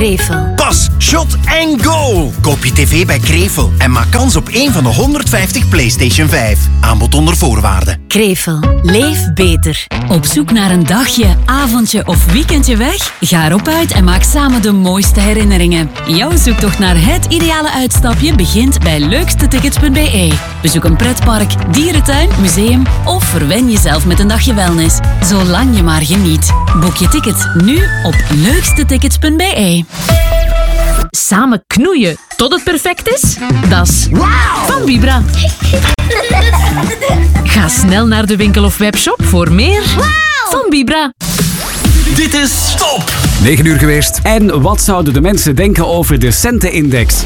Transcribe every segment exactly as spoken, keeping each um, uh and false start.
Krevel. Pas, shot en go! Koop je tv bij Krevel en maak kans op één van de honderdvijftig PlayStation vijf. Aanbod onder voorwaarden. Krevel. Leef beter. Op zoek naar een dagje, avondje of weekendje weg? Ga erop uit en maak samen de mooiste herinneringen. Jouw zoektocht naar het ideale uitstapje begint bij leukstetickets punt b e. Bezoek een pretpark, dierentuin, museum of verwen jezelf met een dagje wellness. Zolang je maar geniet. Boek je ticket nu op leukstetickets punt b e. Samen knoeien tot het perfect is? Dat is Wauw! van Vibra. Ga snel naar de winkel of webshop voor meer van Vibra. Dit is Stop! negen uur geweest. En wat zouden de mensen denken over de Centenindex?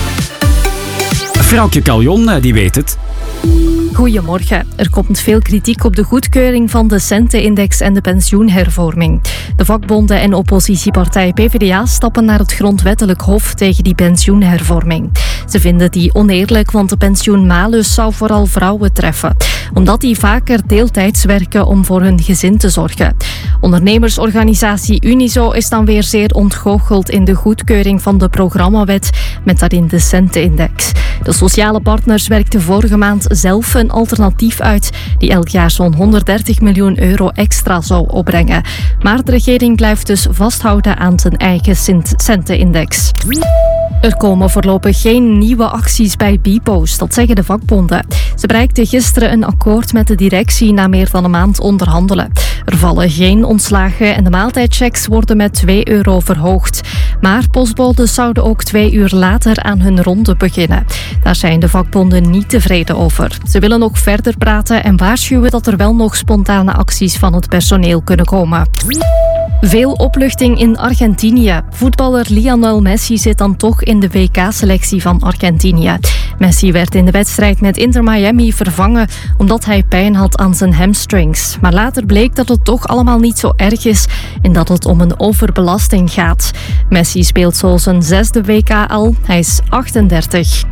Vrouwtje Caljon, die weet het. Goedemorgen. Er komt veel kritiek op de goedkeuring van de Centenindex en de pensioenhervorming. De vakbonden en oppositiepartij P v d A stappen naar het grondwettelijk hof tegen die pensioenhervorming. Ze vinden die oneerlijk, want de pensioenmalus zou vooral vrouwen treffen, omdat die vaker deeltijds werken om voor hun gezin te zorgen. Ondernemersorganisatie Unizo is dan weer zeer ontgoocheld in de goedkeuring van de programmawet met daarin de Centenindex. De sociale partners werkten vorige maand zelf een alternatief uit die elk jaar zo'n honderddertig miljoen euro extra zou opbrengen. Maar de regering blijft dus vasthouden aan zijn eigen Centenindex. Er komen voorlopig geen nieuwe acties bij Bpost, dat zeggen de vakbonden. Ze bereikten gisteren een akkoord met de directie na meer dan een maand onderhandelen. Er vallen geen ontslagen en de maaltijdchecks worden met twee euro verhoogd. Maar postbodes zouden ook twee uur later aan hun ronde beginnen. Daar zijn de vakbonden niet tevreden over. Ze willen nog verder praten en waarschuwen dat er wel nog spontane acties van het personeel kunnen komen. Veel opluchting in Argentinië. Voetballer Lionel Messi zit dan toch in de W K-selectie van Argentinië. Messi werd in de wedstrijd met Inter Miami vervangen omdat hij pijn had aan zijn hamstrings. Maar later bleek dat het toch allemaal niet zo erg is en dat het om een overbelasting gaat. Messi speelt zo zijn zesde W K al. Hij is achtendertig.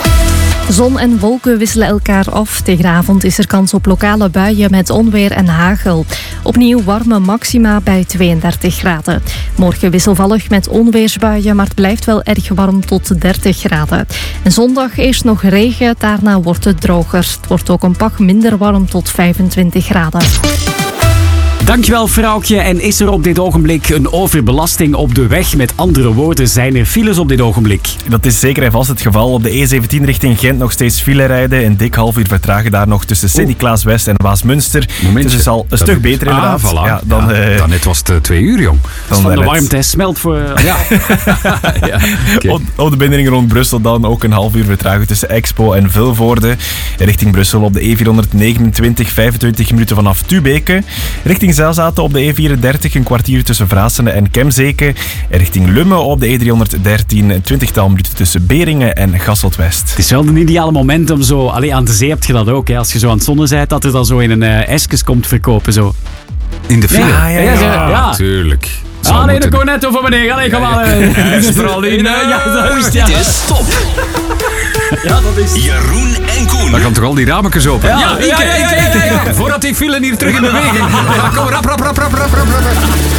Zon en wolken wisselen elkaar af. Tegen de avond is er kans op lokale buien met onweer en hagel. Opnieuw warme maxima bij tweeëndertig graden. Morgen wisselvallig met onweersbuien, maar het blijft wel erg warm tot dertig graden. En zondag eerst nog regen, daarna wordt het droger. Het wordt ook een pak minder warm tot vijfentwintig graden. Dankjewel, vrouwtje. En is er op dit ogenblik een overbelasting op de weg? Met andere woorden, zijn er files op dit ogenblik? Dat is zeker en vast het geval. Op de E zeventien richting Gent nog steeds file rijden. Een dik half uur vertragen daar nog tussen Sint-Niklaas-West en Waasmunster. Momentje. Het is al een stuk beter inderdaad. Ah, voilà. Ja, dan, ja, uh, dan net was het uh, twee uur, jong. Dan van de net. warmte smelt voor... Uh, ja. ja, okay. op, op de binding rond Brussel dan ook een half uur vertragen tussen Expo en Vilvoorde. Richting Brussel op de E vierhonderdnegenentwintig, vijfentwintig minuten vanaf Tubeke. Richting Zelzaten op de E vierendertig een kwartier tussen Vraassene en Kemzeke. En richting Lumme op de E driehonderddertien een twintigtal minuten tussen Beringen en Gasselt-West. Het is wel een ideale moment om zo... Allee, aan de zee heb je dat ook, hè, als je zo aan het zonnen bent, dat er dan zo in een uh, ijsjes komt verkopen. Zo. In de file? Nee, ja, ja, ja, ja, ja. Tuurlijk. Ah, nee, de cornetto voor meneer. Allee, kom maar. Straline. Ja, dat is het, ja. Dit is Stop. Ja, dat is... Jeroen en Koen. Dan gaan toch al die rametjes open? Ja, ja, ja, ja, ja, ja, ja. Voordat die file hier terug in beweging. Ja, kom, rap, rap, rap, rap, rap, rap, rap.